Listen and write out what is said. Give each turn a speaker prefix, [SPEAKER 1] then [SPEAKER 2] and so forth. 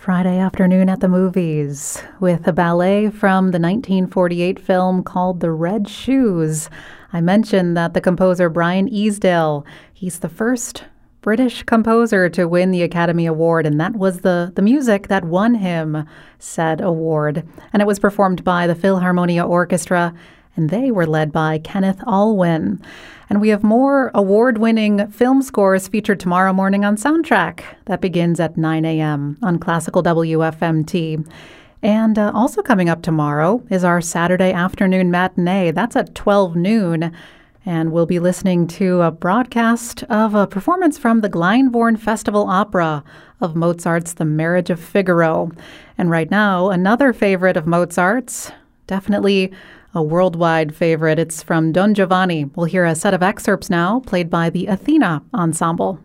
[SPEAKER 1] Friday afternoon at the movies with a ballet from the 1948 film called The Red Shoes. I mentioned that the composer Brian Easdale, he's the first British composer to win the Academy Award, and that was the music that won him said award. And it was performed by the Philharmonia Orchestra, and they were led by Kenneth Alwyn. And we have more award-winning film scores featured tomorrow morning on Soundtrack. That begins at 9 a.m. on Classical WFMT. And also coming up tomorrow is our Saturday afternoon matinee. That's at 12 noon. And we'll be listening to a broadcast of a performance from the Glyndebourne Festival Opera of Mozart's The Marriage of Figaro. And right now, another favorite of Mozart's, definitely a worldwide favorite. It's from Don Giovanni. We'll hear a set of excerpts now played by the Athena Ensemble.